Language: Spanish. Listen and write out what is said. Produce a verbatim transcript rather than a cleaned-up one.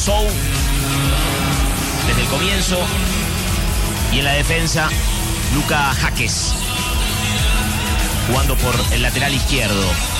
Sou desde el comienzo. Y en la defensa, Luca Jaques, jugando por el lateral izquierdo.